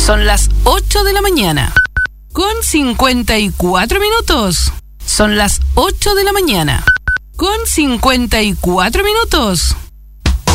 Son las 8 de la mañana. Con 54 minutos. Son las 8 de la mañana. Con 54 minutos.